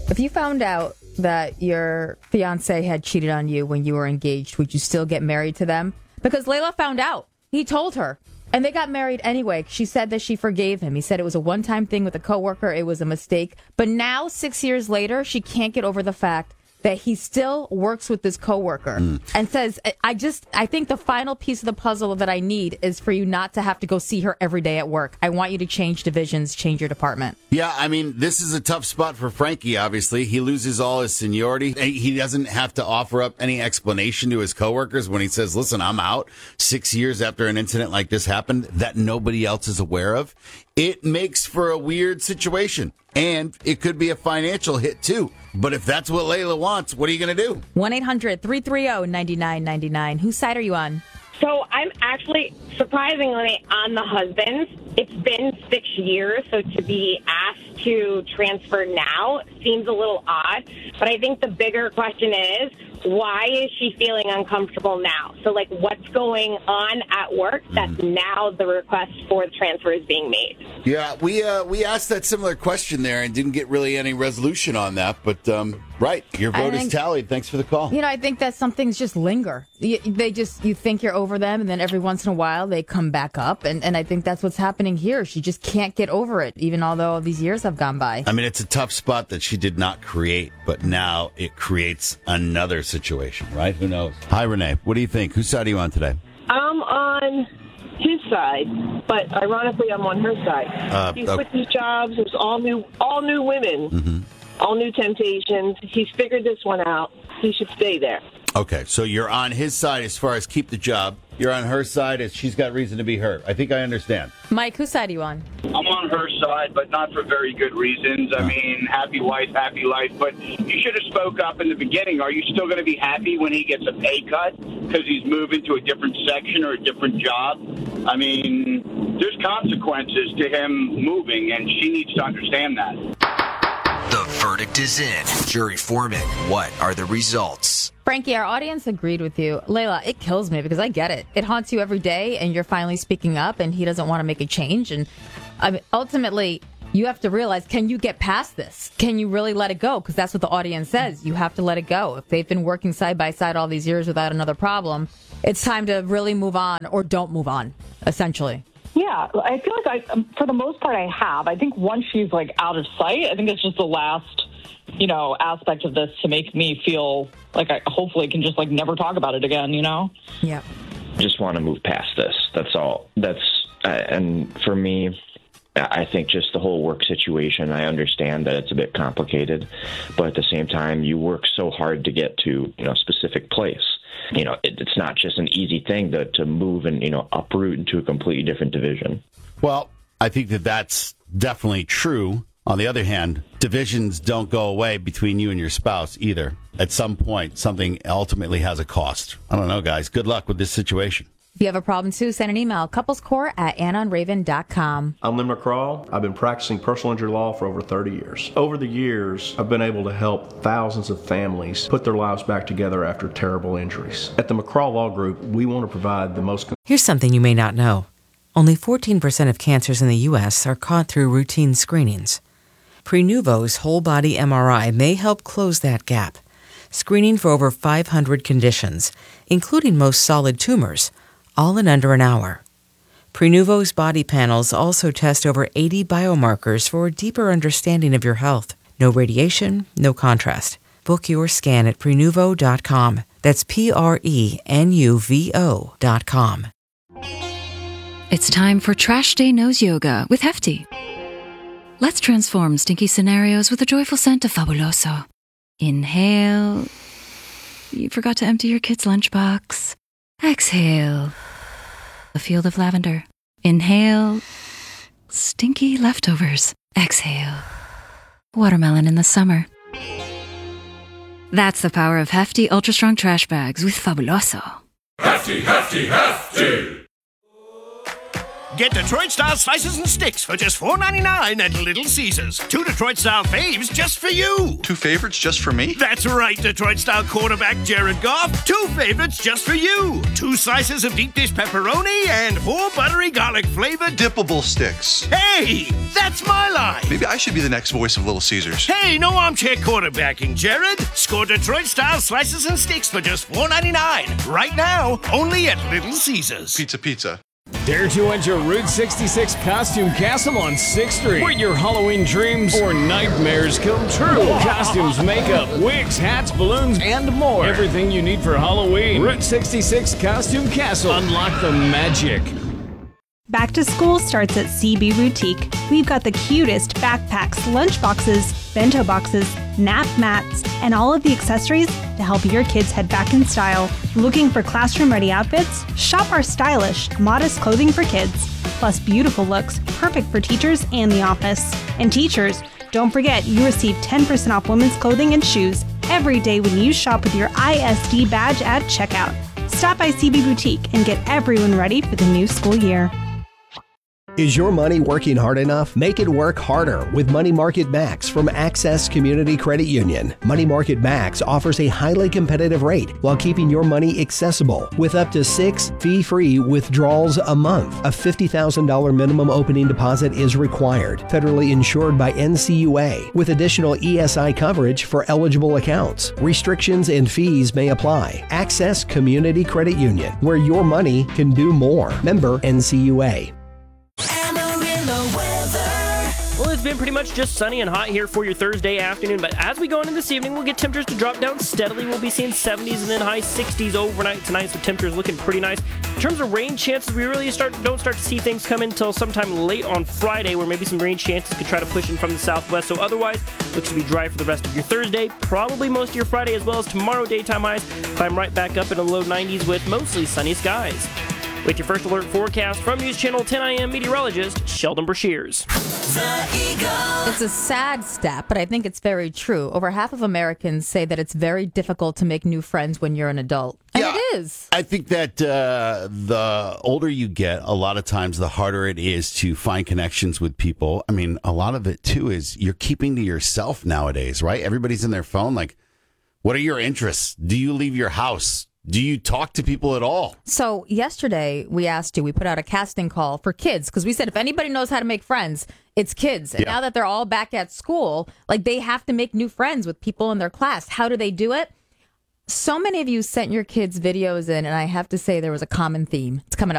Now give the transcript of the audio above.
If you found out that your fiance had cheated on you when you were engaged, would you still get married to them? Because Layla found out. He told her. And they got married anyway. She said that she forgave him. He said it was a one-time thing with a coworker. It was a mistake. But now, 6 years later, she can't get over the fact that he still works with this coworker and says, I think the final piece of the puzzle that I need is for you not to have to go see her every day at work. I want you to change divisions, change your department. Yeah, I mean, this is a tough spot for Frankie, obviously. He loses all his seniority. He doesn't have to offer up any explanation to his coworkers when he says, listen, I'm out 6 years after an incident like this happened that nobody else is aware of. It makes for a weird situation, and it could be a financial hit, too. But if that's what Layla wants, what are you going to do? 1-800-330-9999. Whose side are you on? So I'm actually surprisingly on the husband's. It's been 6 years, so to be asked to transfer now seems a little odd. But I think the bigger question is, why is she feeling uncomfortable now? So, like, what's going on at work that now the request for the transfer is being made? Yeah, we asked that similar question there and didn't get really any resolution on that. But, right, your vote is tallied. Thanks for the call. You know, I think that some things just linger. You think you're over them, and then every once in a while they come back up. And I think that's what's happening here. She just can't get over it, even although these years have gone by. I mean, it's a tough spot that she did not create, but now it creates another situation, right? Who knows? Hi, Renee. What do you think? Whose side are you on today? I'm on his side, but ironically, I'm on her side. He switched jobs. It was all new women, all new temptations. He's figured this one out. He should stay there. Okay, so you're on his side as far as keep the job. You're on her side as she's got reason to be hurt. I think I understand. Mike, whose side are you on? I'm on her side, but not for very good reasons. I mean, happy wife, happy life. But you should have spoke up in the beginning. Are you still going to be happy when he gets a pay cut because he's moving to a different section or a different job? I mean, there's consequences to him moving, and she needs to understand that. The verdict is in. Jury foreman, what are the results? Frankie, our audience agreed with you. Layla, it kills me because I get it. It haunts you every day, and you're finally speaking up, and he doesn't want to make a change. And I mean, ultimately, you have to realize, can you get past this? Can you really let it go? Because that's what the audience says. You have to let it go. If they've been working side by side all these years without another problem, it's time to really move on or don't move on, essentially. Yeah, I feel like for the most part, I have. I think once she's like out of sight, I think it's just the last, aspect of this to make me feel like I hopefully can just like never talk about it again, Yeah. Just want to move past this. That's all. And for me, I think just the whole work situation, I understand that it's a bit complicated, but at the same time, you work so hard to get to, a specific place. It's not just an easy thing to move and, uproot into a completely different division. Well, I think that's definitely true. On the other hand, divisions don't go away between you and your spouse either. At some point, something ultimately has a cost. I don't know, guys. Good luck with this situation. If you have a problem, too, send an email, couplescore@AnonRaven.com. I'm Lynn McCraw. I've been practicing personal injury law for over 30 years. Over the years, I've been able to help thousands of families put their lives back together after terrible injuries. At the McCraw Law Group, we want to provide the most... Here's something you may not know. Only 14% of cancers in the U.S. are caught through routine screenings. Prenuvo's whole-body MRI may help close that gap, screening for over 500 conditions, including most solid tumors, all in under an hour. Prenuvo's body panels also test over 80 biomarkers for a deeper understanding of your health. No radiation, no contrast. Book your scan at Prenuvo.com. That's Prenuvo.com. It's time for Trash Day Nose Yoga with Hefty. Let's transform stinky scenarios with a joyful scent of Fabuloso. Inhale. You forgot to empty your kid's lunchbox. Exhale. A field of lavender. Inhale. Stinky leftovers. Exhale. Watermelon in the summer. That's the power of Hefty Ultra Strong Trash Bags with Fabuloso. Hefty, Hefty, Hefty! Get Detroit-style slices and sticks for just $4.99 at Little Caesars. 2 Detroit-style faves just for you. 2 favorites just for me? That's right, Detroit-style quarterback Jared Goff. 2 favorites just for you. 2 slices of deep dish pepperoni and 4 buttery garlic-flavored dippable sticks. Hey, that's my line. Maybe I should be the next voice of Little Caesars. Hey, no armchair quarterbacking, Jared. Score Detroit-style slices and sticks for just $4.99. Right now, only at Little Caesars. Pizza. Dare to enter Route 66 Costume Castle on 6th Street, where your Halloween dreams or nightmares come true. Costumes, makeup, wigs, hats, balloons, and more. Everything you need for Halloween. Route 66 Costume Castle. Unlock the magic. Back to school starts at CB Boutique. We've got the cutest backpacks, lunchboxes, bento boxes, nap mats, and all of the accessories to help your kids head back in style. Looking for classroom-ready outfits? Shop our stylish, modest clothing for kids, plus beautiful looks, perfect for teachers and the office. And teachers, don't forget you receive 10% off women's clothing and shoes every day when you shop with your ISD badge at checkout. Stop by CB Boutique and get everyone ready for the new school year. Is your money working hard enough? Make it work harder with Money Market Max from Access Community Credit Union. Money Market Max offers a highly competitive rate while keeping your money accessible with up to 6 fee-free withdrawals a month. A $50,000 minimum opening deposit is required. Federally insured by NCUA with additional ESI coverage for eligible accounts. Restrictions and fees may apply. Access Community Credit Union, where your money can do more. Member NCUA. Well, it's been pretty much just sunny and hot here for your Thursday afternoon, but as we go into this evening, we'll get temperatures to drop down steadily. We'll be seeing 70s and then high 60s overnight tonight, so temperatures looking pretty nice. In terms of rain chances, we really don't start to see things come in until sometime late on Friday, where maybe some rain chances could try to push in from the southwest. So otherwise, looks to be dry for the rest of your Thursday, probably most of your Friday, as well as tomorrow daytime highs climb right back up in the low 90s with mostly sunny skies. With your first alert forecast from News Channel 10 a.m. meteorologist Sheldon Brashears. It's a sad stat, but I think it's very true. Over half of Americans say that it's very difficult to make new friends when you're an adult. And it is. I think that the older you get, a lot of times the harder it is to find connections with people. I mean, a lot of it, too, is you're keeping to yourself nowadays, right? Everybody's in their phone. Like, what are your interests? Do you leave your house? Do you talk to people at all? So yesterday we put out a casting call for kids because we said if anybody knows how to make friends, it's kids. And now that they're all back at school, like they have to make new friends with people in their class. How do they do it? So many of you sent your kids videos in, and I have to say there was a common theme. It's coming up.